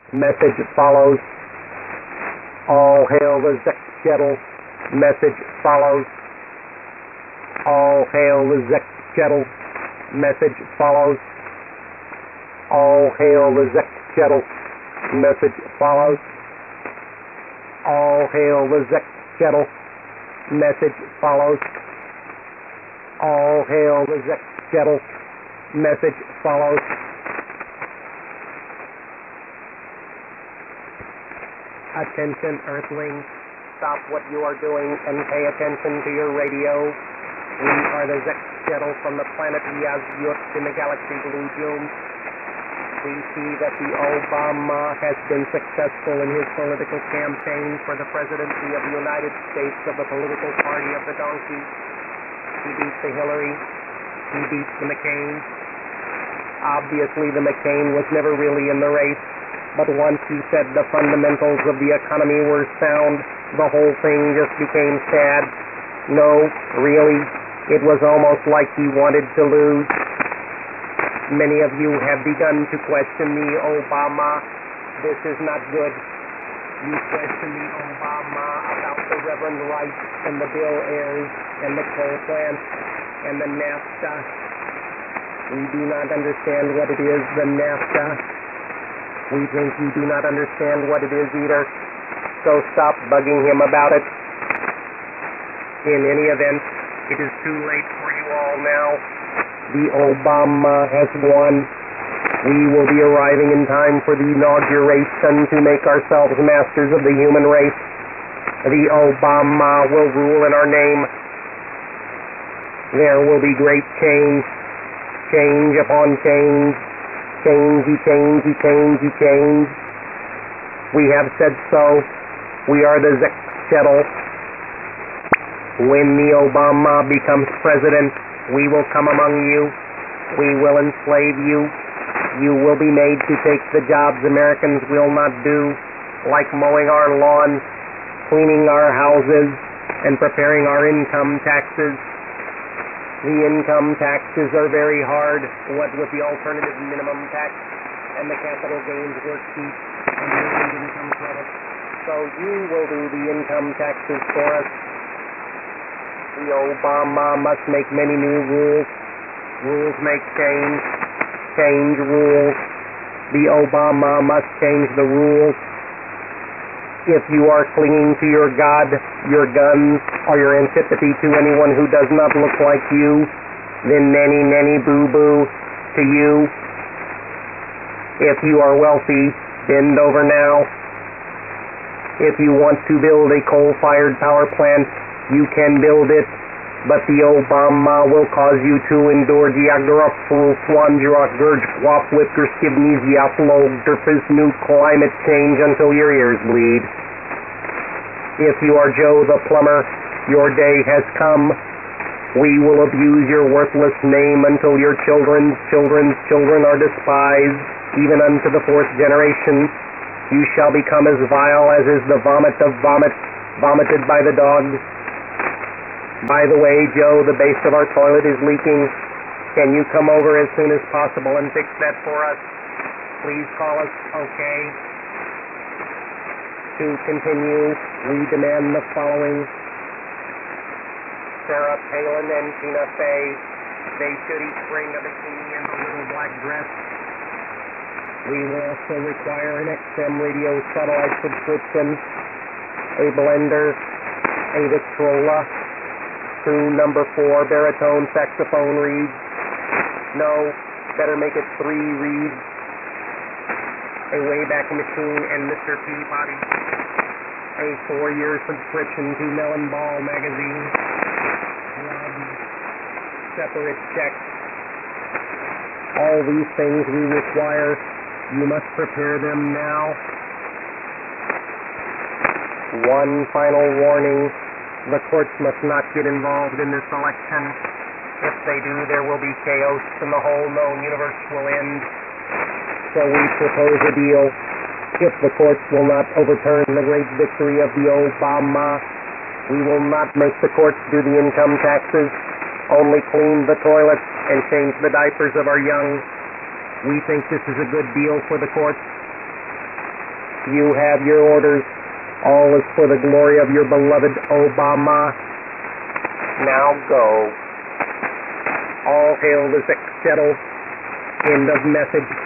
Message follows. All hail the Zekjetl. Message follows. All hail the Zekjetl. Message follows. All hail the Zekjetl. Message follows. All hail the Zekjetl. Message follows. All hail the Zekjetl. Message follows. Attention, Earthlings. Stop what you are doing and pay attention to your radio. We are the Zekjetl from the planet Yazyut in the galaxy Blue Doom. We see that the Obama has been successful in his political campaign for the presidency of the United States of the political party of the donkey. He beats the Hillary. He beats the McCain. Obviously, the McCain was never really in the race, but once he said the fundamentals of the economy were sound, the whole thing just became sad. No, really, it was almost like he wanted to lose. Many of you have begun to question me, Obama. This is not good. You question me, Obama, about the Reverend Wright and the Bill Ayers and the coal plant and the NAFTA. We do not understand what it is, the NAFTA. We think you do not understand what it is either. So stop bugging him about it. In any event, it is too late for you all now. The Obama has won. We will be arriving in time for the inauguration to make ourselves masters of the human race. The Obama will rule in our name. There will be great change. Change upon change. Changey, changey, changey, change. We have said so. We are the Zekjetl. When the Obama becomes president, we will come among you. We will enslave you. You will be made to take the jobs Americans will not do, like mowing our lawns, cleaning our houses, and preparing our income taxes. The income taxes are very hard, what with the alternative minimum tax and the capital gains worksheet and the earned income credit. So you will do the income taxes for us. The Obama must make many new rules. Rules make change. Change rules. The Obama must change the rules. If you are clinging to your God, your guns, or your antipathy to anyone who does not look like you, then nanny, nanny, boo-boo to you. If you are wealthy, bend over now. If you want to build a coal-fired power plant, you can build it, but the Obama will cause you to endure new climate change until your ears bleed. If you are Joe the plumber, your day has come. We will abuse your worthless name until your children's children's children are despised, even unto the fourth generation. You shall become as vile as is the vomit of vomit, vomited by the dogs. By the way, Joe, the base of our toilet is leaking. Can you come over as soon as possible and fix that for us? Please call us, okay? To continue, we demand the following. Sarah Palin and Tina Fey, they should each bring a bikini and a little black dress. We will also require an XM radio satellite subscription, a blender, a Victrola, 2 number 4 baritone saxophone reeds. No, better make it 3 reeds. A Wayback Machine and Mr. Peabody. A 4-year subscription to Melon Ball magazine. Separate checks. All these things we require. You must prepare them now. One final warning. The courts must not get involved in this election. If they do, there will be chaos and the whole known universe will end. So we propose a deal. If the courts will not overturn the great victory of the Obama, we will not make the courts do the income taxes, only clean the toilets and change the diapers of our young. We think this is a good deal for the courts. You have your orders. All is for the glory of your beloved Obama. Now go. All hail the Zextedel. End of message.